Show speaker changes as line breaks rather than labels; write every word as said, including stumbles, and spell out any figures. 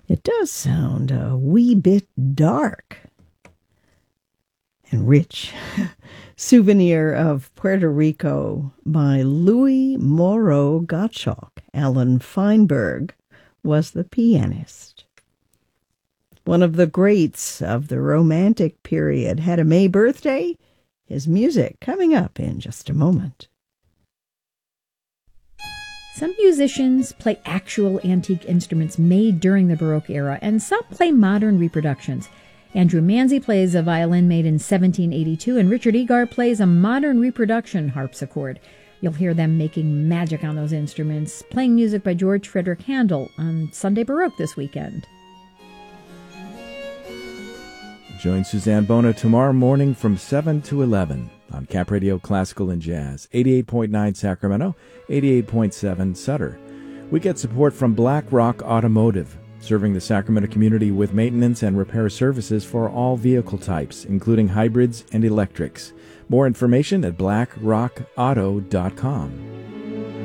It does sound a wee bit dark and rich. Souvenir of Puerto Rico by Louis Moreau Gottschalk. Alan Feinberg was the pianist. One of the greats of the Romantic period had a May birthday. His music coming up in just a moment.
Some musicians play actual antique instruments made during the Baroque era, and some play modern reproductions. Andrew Manzi plays a violin made in seventeen eighty-two, and Richard Egar plays a modern reproduction harpsichord. You'll hear them making magic on those instruments, playing music by George Frederick Handel on Sunday Baroque this weekend.
Join Suzanne Bona tomorrow morning from seven to eleven on Cap Radio Classical and Jazz, eighty-eight point nine Sacramento, eighty-eight point seven Sutter. We get support from Black Rock Automotive, serving the Sacramento community with maintenance and repair services for all vehicle types, including hybrids and electrics. More information at black rock auto dot com.